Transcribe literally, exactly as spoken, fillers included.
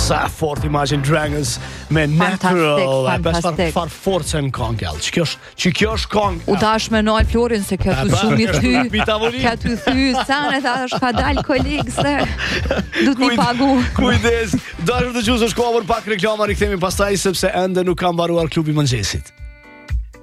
Sa fort Imagine Dragons me Natural. Fantastik. Far forcen këngë jall. Që kjo është, që kjo është këngë. U dash me nal Florin se kjo të shumë i thy. Mi tavolinë. Kjo të thy, sanë thash ka dal koleg se du të një pagu. Kujdes. Dashur të dëgjues, është koha për pak reklama, rikthehemi pastaj sepse ende nuk ka mbaruar klubi i mëngjesit.